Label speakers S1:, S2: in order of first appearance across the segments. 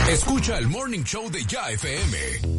S1: Escucha el Morning Show de Ya FM.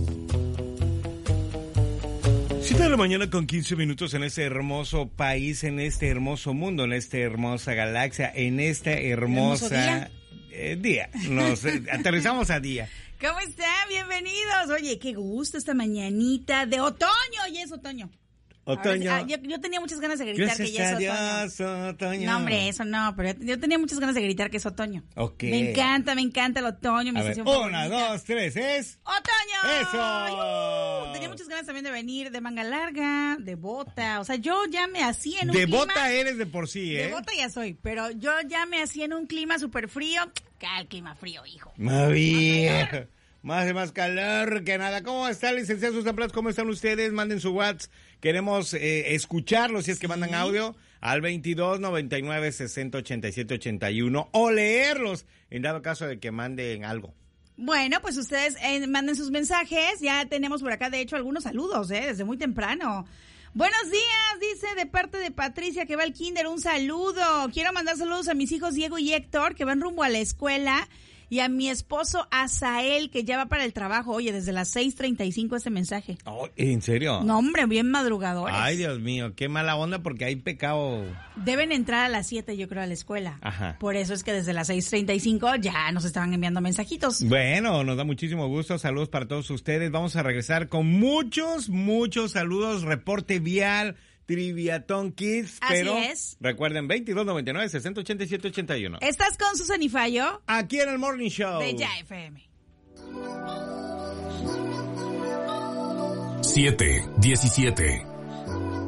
S2: 7 de la mañana con 15 minutos en este hermoso país, en este hermoso mundo, en esta hermosa galaxia, en esta hermosa día. Nos aterrizamos a día.
S3: ¿Cómo están? Bienvenidos. Oye, qué gusto esta mañanita de otoño. Ya es otoño.
S2: Otoño.
S3: Yo tenía muchas ganas de gritar que ya es
S2: Dios, otoño.
S3: No, hombre, eso no, pero yo tenía muchas ganas de gritar que es otoño.
S2: Ok.
S3: Me encanta el otoño. Mi estación favorita.
S2: 1, 2, 3, es...
S3: ¡Otoño!
S2: ¡Eso!
S3: Tenía muchas ganas también de venir de manga larga, de bota. O sea, yo ya me hacía en un
S2: De
S3: clima...
S2: bota eres de por sí, ¿eh?
S3: De bota ya soy, pero yo ya me hacía en un clima súper frío. ¿Qué clima frío, hijo?
S2: Más bien. Más calor que nada. ¿Cómo está, licenciado Susan Prats? ¿Cómo están ustedes? Manden su WhatsApp. Queremos escucharlos si es que mandan audio al 22 99 60 87 81 o leerlos en dado caso de que manden algo.
S3: Bueno, pues ustedes manden sus mensajes. Ya tenemos por acá, de hecho, algunos saludos, desde muy temprano. Buenos días, dice de parte de Patricia que va al kinder, un saludo. Quiero mandar saludos a mis hijos Diego y Héctor que van rumbo a la escuela y a mi esposo Azael que ya va para el trabajo. Oye, desde las 6:35 este mensaje.
S2: Oh, ¿en serio?
S3: No, hombre, bien madrugadores.
S2: Ay, Dios mío, qué mala onda porque hay pecado.
S3: Deben entrar a las 7, yo creo, a la escuela.
S2: Ajá.
S3: Por eso es que desde las 6:35 ya nos estaban enviando mensajitos.
S2: Bueno, nos da muchísimo gusto. Saludos para todos ustedes. Vamos a regresar con muchos saludos. Reporte vial, Triviatón Kids.
S3: Así
S2: pero
S3: es.
S2: Recuerden, 2299 60 87 81.
S3: ¿Estás con Susan y Fallo?
S2: Aquí en el Morning Show.
S3: De Ya FM.
S1: 7:17.